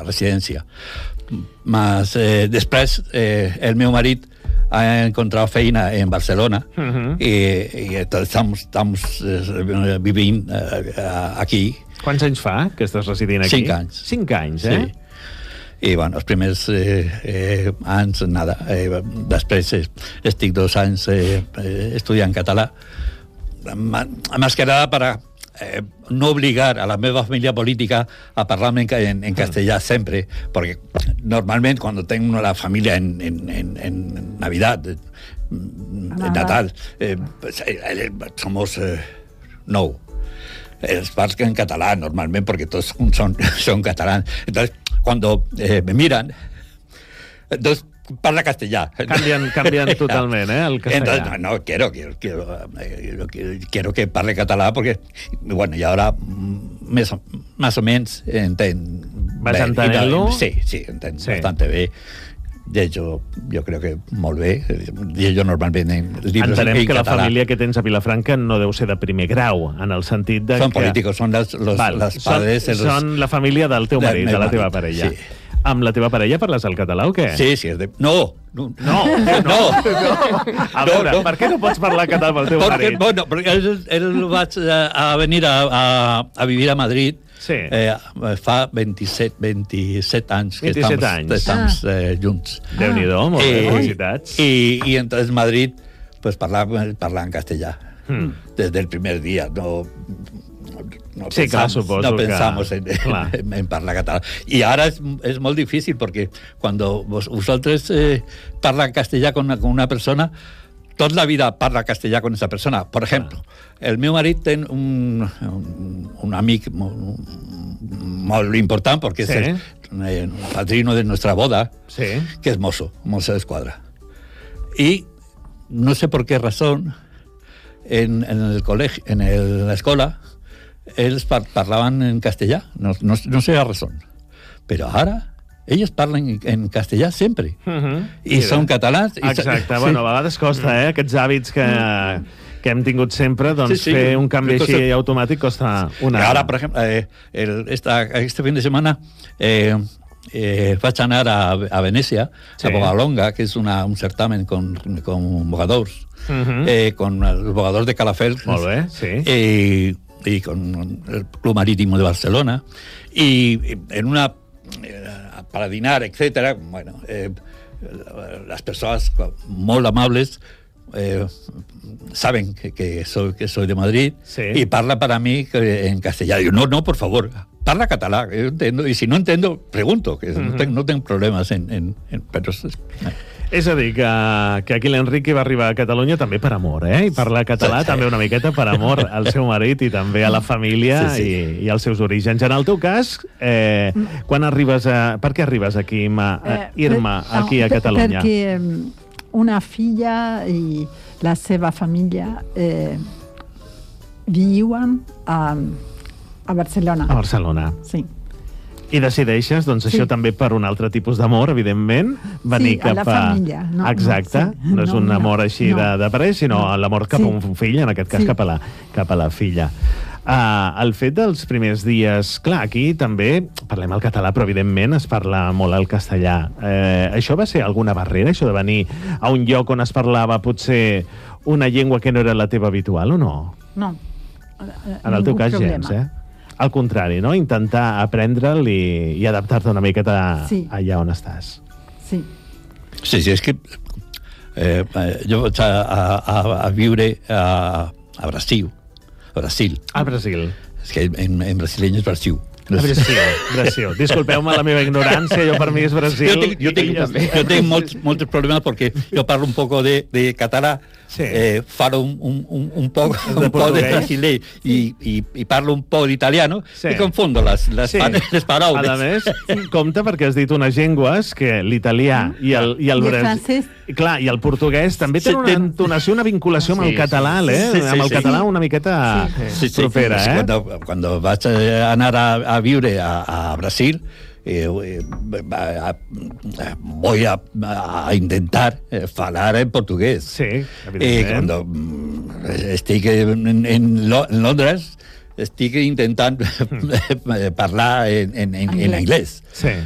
residència. Després, el meu marit ha encontrado feina en Barcelona y entonces estamos viviendo aquí. Quants anys fa que estàs residint aquí? 5 anys. 5 anys, eh? Sí. I, bueno, els primers anys, nada. Després estic 2 anys estudiant català. Más que nada para no obligar a la meva familia política a parlarme en castellà sempre, porque normalmente cuando tengo la familia en Navidad, en Natal, pues, somos 9. Es en catalán normalmente porque todos son catalanes. Entonces, cuando me miran, entonces parla castellà. Canvien totalment, el castellà. Entonces, quiero que parle català porque, bueno, y ahora más o menos entiendo. ¿Vas entenent-lo? Sí, entiendo bastante bé. De hecho, jo crec que molt bé. Jo normalment en llibres en català. Entenem que la família que tens a Vilafranca no deu ser de primer grau, en el sentit de Són políticos, són els padres... Són la família del teu marit, de la teva parella. Sí. Amb la teva parella parles el català o què? Sí. No. A veure, per què no pots parlar català amb el teu marit? Bueno, perquè ell vaig a venir a vivir a Madrid. Sí. Fa 27 anys que estamos junts. Déu-n'hi-do, molt bé, felicitats. Y entonces Madrid, pues parlava en castellà. Desde el primer día, no pensamos en parlar català. I ara és molt difícil, perquè quan vosaltres parla castellà con una persona, toda la vida parla castellà con esa persona. Por ejemplo, el meu marit té un amic molt important, perquè és el padrino de nuestra boda, que és mozo d'esquadra. Y no sé por qué razón, en el colegio, en la escuela, ellos parlaban en castellà, no sé la razón. Pero ahora ellos parlen en castellà sempre. I són catalans. Exacte, bueno, a vegades costa, aquests hàbits que hem tingut sempre, doncs fer un canvi així automàtic costa una... Ara, per exemple, este fin de semana vaig anar a Venècia, a Bogalonga, que és un certamen con bogadors, con els bogadors de Calafels. Molt bé, sí. Y con el Club Marítimo de Barcelona, y en para dinar, etcétera. Bueno, las personas muy amables saben que soy de Madrid, y parla para mí en castellano. Digo, no, por favor, parla català, yo entiendo, y si no entiendo, pregunto, que no tengo problemas pero és a dir, que aquí l'Enrique va arribar a Catalunya també per amor, i parlar català també una miqueta per amor al seu marit i també a la família i als seus orígens. En el teu cas, quan arribes per què arribes aquí, Irma, aquí a Catalunya? Perquè una filla i la seva família viuen a Barcelona. A Barcelona. Sí. I decideixes, doncs, això també per un altre tipus d'amor, evidentment, venir cap a... la família. Exacte, no és un amor així de parell, sinó l'amor cap a un fill, en aquest cas cap a la filla. El fet dels primers dies... Clar, aquí també parlem el català, però evidentment es parla molt el castellà. Això va ser alguna barrera, això de venir a un lloc on es parlava potser una llengua que no era la teva habitual, o no? No. En el teu cas, gens, Al contrari, no? Intentar aprendre'l i adaptar-te una miqueta allà on estàs. Sí. Sí, és que jo vaig a viure a Brasil. A Brasil. És que en brasileño és Brasil. Brasil. Disculpeu-me la meva ignorància, jo per mi és Brasil. Jo tinc molts problemes perquè jo parlo un poc de català, parlo un poc de brasileño y parlo un poc d'italiano i confondo les paraules. A més, compte perquè has dit unes llengües que l'italià i el francès, clar, i el portuguès també tenen una entonació, una vinculació amb el català, amb el català una miqueta propera. Quan vaig anar a viure a Brasil, voy a intentar hablar en portugués. Sí, evidentment. Cuando estic en Londres, estic intentant parlar en anglès. Sí.